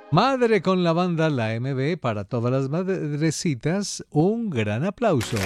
Madre con la banda La MB, para todas las madrecitas, un gran aplauso.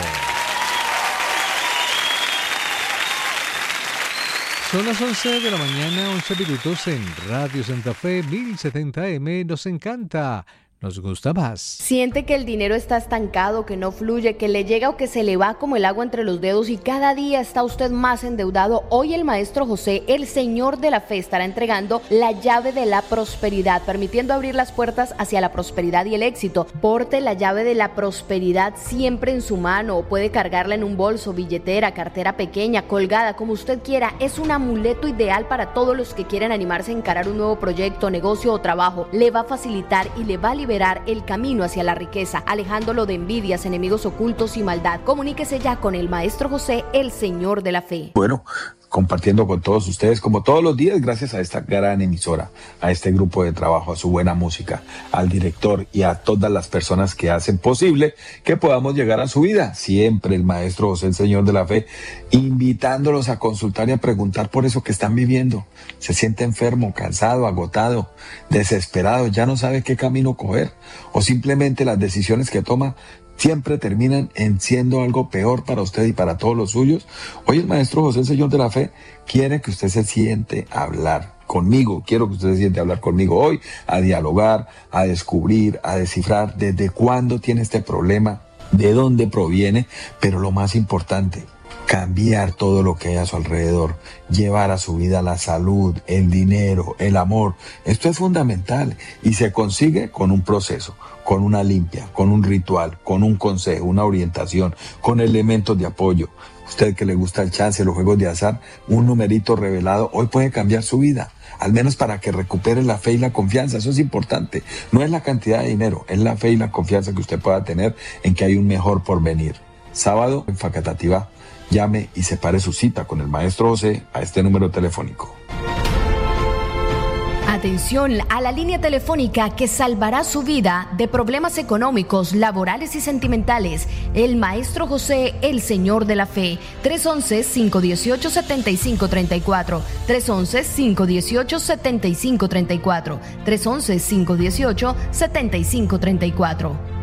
Son las 11 de la mañana, 11 minutos en Radio Santa Fe 1070M. Nos encanta, nos gusta más. Siente que el dinero está estancado, que no fluye, que le llega o que se le va como el agua entre los dedos y cada día está usted más endeudado. Hoy el maestro José, el señor de la fe, estará entregando la llave de la prosperidad, permitiendo abrir las puertas hacia la prosperidad y el éxito. Porte la llave de la prosperidad siempre en su mano o puede cargarla en un bolso, billetera, cartera pequeña, colgada, como usted quiera. Es un amuleto ideal para todos los que quieren animarse a encarar un nuevo proyecto, negocio o trabajo. Le va a facilitar y le va a liberar el camino hacia la riqueza, alejándolo de envidias, enemigos ocultos y maldad. Comuníquese ya con el maestro José, el señor de la fe. Bueno, compartiendo con todos ustedes como todos los días, gracias a esta gran emisora, a este grupo de trabajo, a su buena música, al director y a todas las personas que hacen posible que podamos llegar a su vida. Siempre el maestro José, el señor de la fe, invitándolos a consultar y a preguntar por eso que están viviendo. Se siente enfermo, cansado, agotado, desesperado, ya no sabe qué camino coger, o simplemente las decisiones que toma siempre terminan en siendo algo peor para usted y para todos los suyos. Hoy el maestro José, el señor de la fe, quiere que usted se siente a hablar conmigo. Quiero que usted se siente a hablar conmigo hoy, a dialogar, a descubrir, a descifrar desde cuándo tiene este problema, de dónde proviene, pero lo más importante, cambiar todo lo que hay a su alrededor, llevar a su vida la salud, el dinero, el amor. Esto es fundamental y se consigue con un proceso, con una limpia, con un ritual, con un consejo, una orientación, con elementos de apoyo. Usted que le gusta el chance, los juegos de azar, un numerito revelado hoy puede cambiar su vida, al menos para que recupere la fe y la confianza. Eso es importante. No es la cantidad de dinero, es la fe y la confianza que usted pueda tener en que hay un mejor porvenir. Sábado en Facatativá. Llame y separe su cita con el maestro José a este número telefónico. Atención a la línea telefónica que salvará su vida de problemas económicos, laborales y sentimentales. El maestro José, el señor de la fe. 311-518-7534. 311-518-7534. 311-518-7534.